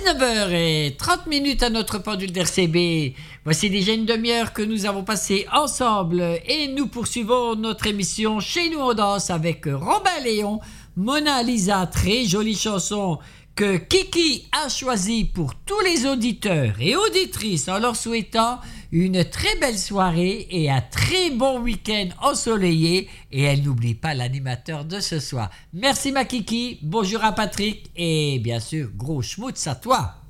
19h30 à notre pendule d'RCB. Voici déjà une demi-heure que nous avons passée ensemble et nous poursuivons notre émission Chez nous on danse avec Robin Léon, Mona Lisa, très jolie chanson que Kiki a choisie pour tous les auditeurs et auditrices en leur souhaitant une très belle soirée et un très bon week-end ensoleillé. Et elle n'oublie pas l'animateur de ce soir. Merci ma Kiki, bonjour à Patrick et bien sûr gros schmutz à toi.